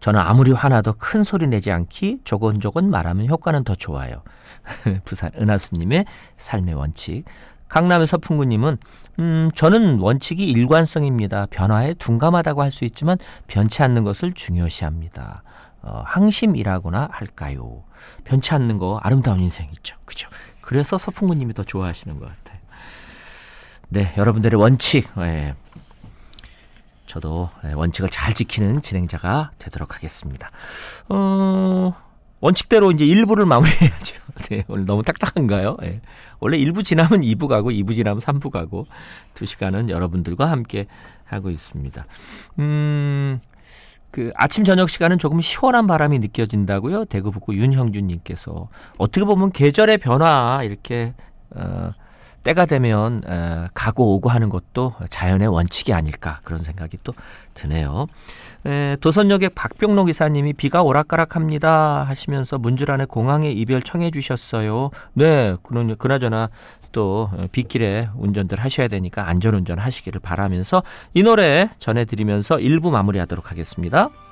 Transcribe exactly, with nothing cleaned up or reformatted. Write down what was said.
저는 아무리 화나도 큰 소리 내지 않기, 조곤조곤 말하면 효과는 더 좋아요. 부산 은하수님의 삶의 원칙. 강남의 서풍구님은 음, 저는 원칙이 일관성입니다. 변화에 둔감하다고 할 수 있지만 변치 않는 것을 중요시합니다. 어, 항심이라고나 할까요? 변치 않는 거 아름다운 인생 있죠. 그죠? 그래서 서풍구님이 더 좋아하시는 것 같아요. 네, 여러분들의 원칙, 예, 저도 원칙을 잘 지키는 진행자가 되도록 하겠습니다. 어, 원칙대로 이제 일 부를 마무리해야죠. 네, 오늘 너무 딱딱한가요? 네. 원래 일 부 지나면 이 부 가고 이 부 지나면 삼 부 가고 두 시간은 여러분들과 함께 하고 있습니다. 음, 그 아침 저녁 시간은 조금 시원한 바람이 느껴진다고요. 대구 북구 윤형준님께서 어떻게 보면 계절의 변화 이렇게 어, 때가 되면 어, 가고 오고 하는 것도 자연의 원칙이 아닐까 그런 생각이 또 드네요. 에, 도선역의 박병록 이사님이 비가 오락가락합니다 하시면서 문주란의 공항의 이별 청해 주셨어요. 네, 그는 그나저나 또 빗길에 운전들 하셔야 되니까 안전운전 하시기를 바라면서 이 노래 전해드리면서 일 부 마무리하도록 하겠습니다.